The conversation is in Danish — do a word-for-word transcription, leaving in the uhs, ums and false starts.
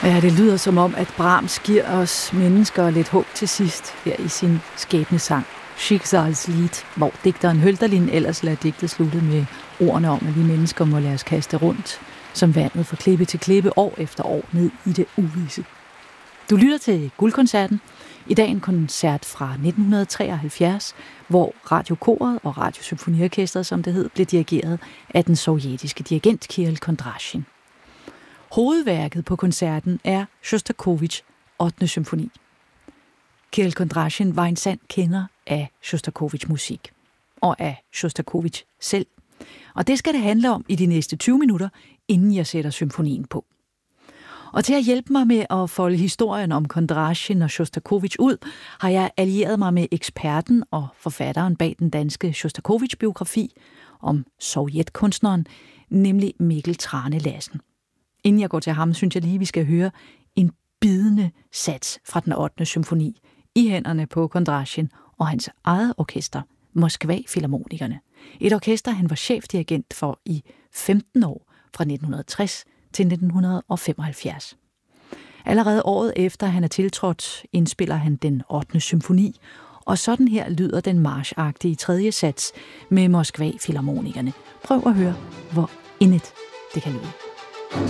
Ja, det lyder som om, at Brahms giver os mennesker lidt håb til sidst her i sin skæbnesang Schicksalslied, hvor digteren Hölderlin ellers lader digtet slutte med ordene om, at vi mennesker må lade os kaste rundt som vandet fra klippe til klippe år efter år ned i det uvisse. Du lytter til Guldkoncerten. I dag en koncert fra nitten treoghalvfjerds, hvor Radiokoret og Radiosymfoniorkestret, som det hed, blev dirigeret af den sovjetiske dirigent Kirill Kondrasjin. Hovedværket på koncerten er Sjostakovitjs ottende symfoni. Kirill Kondrasjin var en sand kender af Sjostakovitjs musik og af Sjostakovitj selv. Og det skal det handle om i de næste tyve minutter, inden jeg sætter symfonien på. Og til at hjælpe mig med at folde historien om Kondrasjin og Sjostakovitj ud, har jeg allieret mig med eksperten og forfatteren bag den danske Sjostakovitj-biografi om sovjetkunstneren, nemlig Mikkel Trane Lassen. Inden jeg går til ham, synes jeg lige, vi skal høre en bidende sats fra den ottende symfoni i hænderne på Kondrasjin og hans eget orkester, Moskva-filharmonikerne. Et orkester, han var chefdirigent for i femten år, fra nitten tres til nitten femoghalvfjerds. Allerede året efter han er tiltrådt, indspiller han den ottende symfoni, og sådan her lyder den marchagtige tredje sats med Moskva-filharmonikerne. Prøv at høre, hvor indet det kan lyde.